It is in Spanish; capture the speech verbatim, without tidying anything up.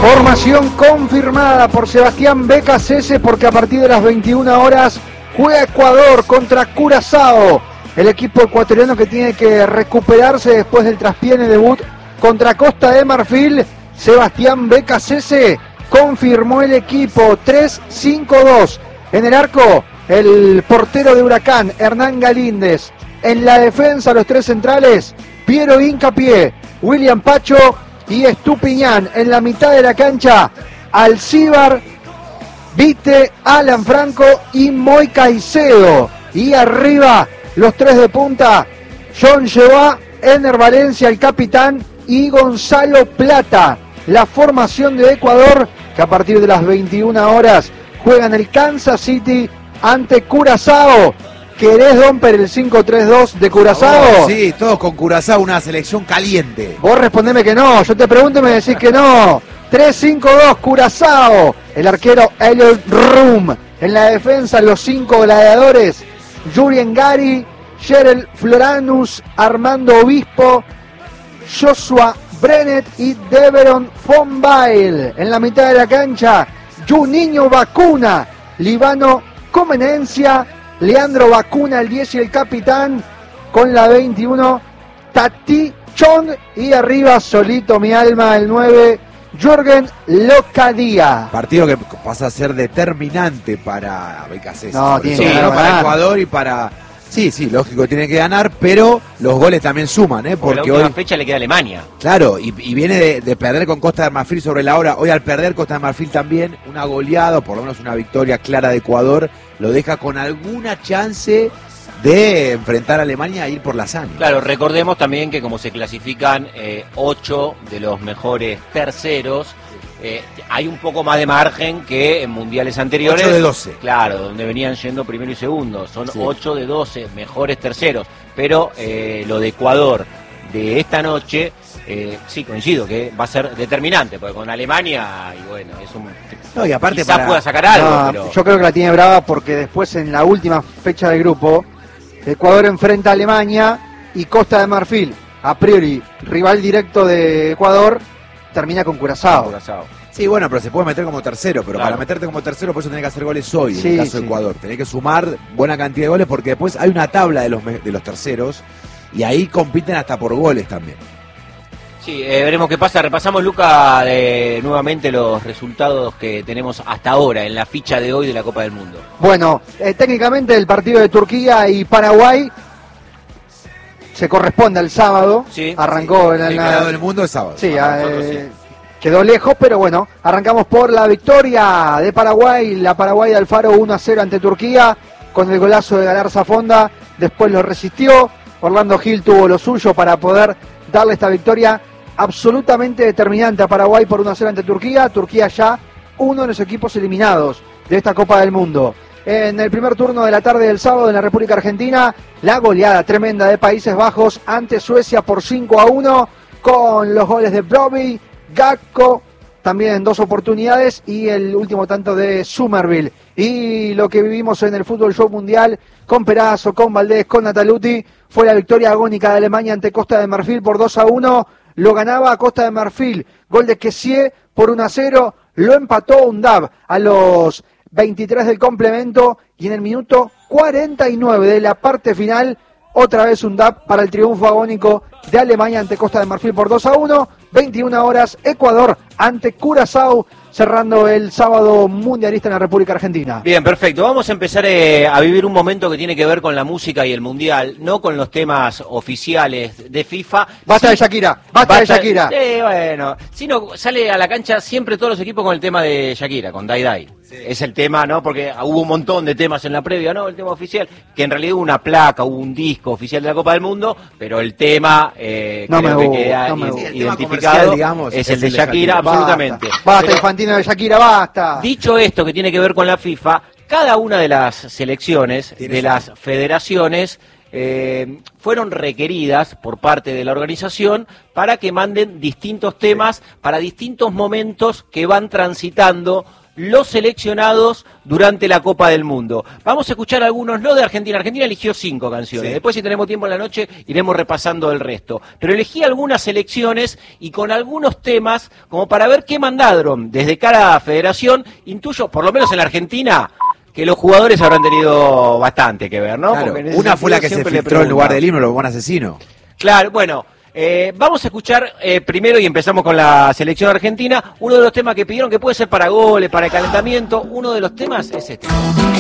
Formación confirmada por Sebastián Becasese, porque a partir de las veintiuna horas juega Ecuador contra Curazao. El equipo ecuatoriano que tiene que recuperarse después del traspié debut contra Costa de Marfil. Sebastián Becasese confirmó el equipo tres cinco dos. En el arco, el portero de Huracán, Hernán Galíndez. En la defensa, los tres centrales, Piero Hincapié, William Pacho y Estupiñán. En la mitad de la cancha, Alcíbar, Vite, Alan Franco y Moy Caicedo. Y arriba, los tres de punta, John Llevá, Ener Valencia, el capitán, y Gonzalo Plata. La formación de Ecuador, que a partir de las veintiuna horas juega en el Kansas City ante Curazao. ¿Querés, Domper, el cinco tres dos de Curazao? Oh, sí, todos con Curazao, una selección caliente. Vos respondeme que no, yo te pregunto y me decís que no. tres cinco dos Curazao. El arquero Elliot Rum. En la defensa, los cinco gladiadores, Jurien Gari, Sherel Floranus, Armando Obispo, Joshua Brennet y Deveron von Bail. En la mitad de la cancha, Juninho Vacuna, Libano Comenencia, Leandro Vacuna, el diez y el capitán. Con la veintiuno, Tati Chong. Y arriba, solito mi alma, el nueve, Jürgen Locadía. Partido que pasa a ser determinante para Becasese. No, tiene sí, que ganar. Para Ecuador y para... Sí, sí, lógico, tiene que ganar, pero los goles también suman, ¿eh? Porque, Porque la última hoy... fecha le queda a Alemania. Claro, y, y viene de, de perder con Costa de Marfil sobre la hora. Hoy al perder Costa de Marfil también, una goleada, o por lo menos una victoria clara de Ecuador, lo deja con alguna chance de enfrentar a Alemania e ir por la sangre. Claro, recordemos también que como se clasifican eh, ocho de los mejores terceros, eh, hay un poco más de margen que en mundiales anteriores. ocho de doce. Claro, donde venían yendo primero y segundo. Son sí. ocho de doce mejores terceros. Pero eh, lo de Ecuador de esta noche, eh, sí, coincido que va a ser determinante, porque con Alemania, y bueno, es un... No, y aparte quizás para... pueda sacar algo, No, pero... yo creo que la tiene brava porque después en la última fecha del grupo, Ecuador enfrenta a Alemania y Costa de Marfil, a priori rival directo de Ecuador, termina con Curazao. Curazao. Sí, bueno, pero se puede meter como tercero, pero Claro. para meterte como tercero por eso tenés que hacer goles hoy, Sí, en el caso sí. de Ecuador. Tenés que sumar buena cantidad de goles porque después hay una tabla de los, me- de los terceros y ahí compiten hasta por goles también. Sí, eh, veremos qué pasa. Repasamos, Luca, de, nuevamente los resultados que tenemos hasta ahora en la ficha de hoy de la Copa del Mundo. Bueno, eh, técnicamente el partido de Turquía y Paraguay se corresponde al sábado. Sí, Arrancó en El la... ganador del mundo es sábado. Sí, Para eh, nosotros, quedó lejos, pero bueno, arrancamos por la victoria de Paraguay, la Paraguay de Alfaro uno a cero ante Turquía, con el golazo de Galarza Fonda, después lo resistió, Orlando Gil tuvo lo suyo para poder darle esta victoria absolutamente determinante a Paraguay por uno a cero ante Turquía, Turquía ya uno de los equipos eliminados de esta Copa del Mundo. En el primer turno de la tarde del sábado en la República Argentina, la goleada tremenda de Países Bajos ante Suecia por cinco a uno, con los goles de Brobbey, Gakpo, también en dos oportunidades, y el último tanto de Somerville. Y lo que vivimos en el Fútbol Show Mundial, con Perazo, con Valdés, con Nataluti, fue la victoria agónica de Alemania ante Costa de Marfil por dos a uno, lo ganaba a Costa de Marfil, gol de Kessié por uno a cero, lo empató Undab a los veintitrés del complemento, y en el minuto cuarenta y nueve de la parte final, otra vez Undab para el triunfo agónico de Alemania ante Costa de Marfil por dos a uno, veintiuna horas, Ecuador ante Curazao, cerrando el sábado mundialista en la República Argentina. Bien, perfecto. Vamos a empezar eh, a vivir un momento que tiene que ver con la música y el mundial, no con los temas oficiales de FIFA. Basta Sí, de Shakira, basta, de Shakira. Sí, bueno, sino sale a la cancha siempre todos los equipos con el tema de Shakira, con Dai Dai. Sí. Es el tema, ¿no? Porque hubo un montón de temas en la previa, ¿no? El tema oficial, que en realidad hubo una placa, hubo un disco oficial de la Copa del Mundo, pero el tema eh, No creo me que gusta, queda no me i- gusta. Sí, el tema identificado, comercial, digamos, es, es el de el de Shakira, Shakira. absolutamente. Basta, basta, Pero- Infantino de Shakira, basta. Dicho esto, que tiene que ver con la FIFA, cada una de las selecciones, Tiene de su- las federaciones, eh, fueron requeridas por parte de la organización para que manden distintos temas para distintos momentos que van transitando los seleccionados durante la Copa del Mundo. Vamos a escuchar algunos, no de Argentina. Argentina eligió cinco canciones. Sí. Después, si tenemos tiempo en la noche, iremos repasando el resto. Pero elegí algunas selecciones y con algunos temas como para ver qué mandaron desde cada federación. Intuyo, por lo menos en la Argentina, que los jugadores habrán tenido bastante que ver, ¿no? Claro, una fue la que se filtró en lugar del himno, lo buen asesino. Claro, bueno. Eh, vamos a escuchar eh, primero, y empezamos con la selección argentina, uno de los temas que pidieron, que puede ser para goles, para el calentamiento. Uno de los temas es este.